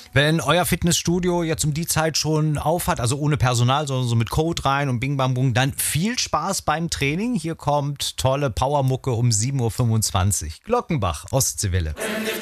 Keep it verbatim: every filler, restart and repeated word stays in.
Wenn euer Fitnessstudio jetzt um die Zeit schon auf hat, also ohne Personal, sondern so mit Code rein und Bing Bang Bung, dann viel Spaß beim Training. Hier kommt tolle Powermucke um sieben Uhr fünfundzwanzig. Glockenbach, Ostseewelle.